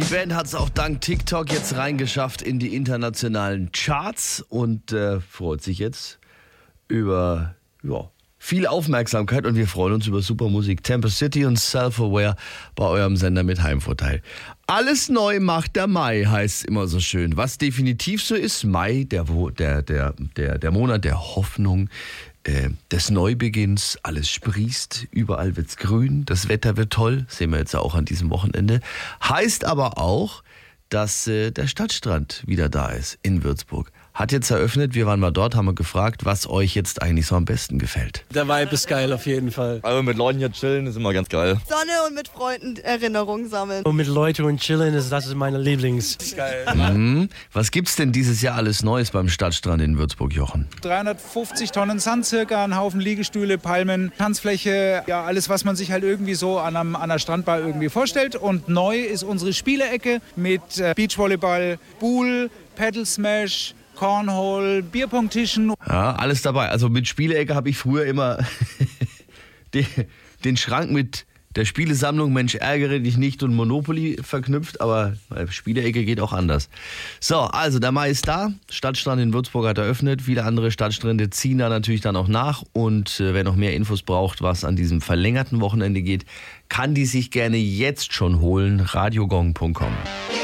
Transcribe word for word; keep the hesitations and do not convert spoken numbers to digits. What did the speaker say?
Die Band hat es auch dank TikTok jetzt reingeschafft in die internationalen Charts und äh, freut sich jetzt über ja, viel Aufmerksamkeit und wir freuen uns über super Musik. Temple City und Self-Aware bei eurem Sender mit Heimvorteil. Alles neu macht der Mai, heißt es immer so schön. Was definitiv so ist, Mai, der, der, der, der, der Monat der Hoffnung, äh, des Neubeginns. Alles sprießt, überall wird's grün, das Wetter wird toll, sehen wir jetzt auch an diesem Wochenende. Heißt aber auch, dass äh, der Stadtstrand wieder da ist in Würzburg. Hat jetzt eröffnet, wir waren mal dort, haben wir gefragt, was euch jetzt eigentlich so am besten gefällt. Der Vibe ist geil auf jeden Fall. Also mit Leuten hier chillen ist immer ganz geil. Sonne und mit Freunden Erinnerungen sammeln. Und mit Leuten und chillen, ist, das ist meine Lieblings. Das ist geil. Mhm. Was gibt's denn dieses Jahr alles Neues beim Stadtstrand in Würzburg, Jochen? dreihundertfünfzig Tonnen Sand circa, ein Haufen Liegestühle, Palmen, Tanzfläche, ja alles, was man sich halt irgendwie so an, einem, an einer Strandbar irgendwie vorstellt. Und neu ist unsere Spielecke mit äh, Beachvolleyball, Pool, Paddle Smash, Cornhole, Bierpongtischen. Ja, alles dabei. Also mit Spielecke habe ich früher immer den, den Schrank mit der Spielesammlung Mensch ärgere dich nicht und Monopoly verknüpft, aber Spielecke geht auch anders. So, also der Mai ist da, Stadtstrand in Würzburg hat eröffnet, viele andere Stadtstrände ziehen da natürlich dann auch nach und äh, wer noch mehr Infos braucht, was an diesem verlängerten Wochenende geht, kann die sich gerne jetzt schon holen, radiogong punkt com.